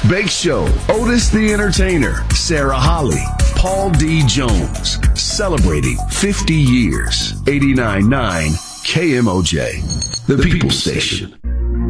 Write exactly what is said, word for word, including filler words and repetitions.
Bake Show, Otis the Entertainer, Sarah Holly, Paul D. Jones, celebrating fifty years. eighty-nine point nine K M O J, the People Station.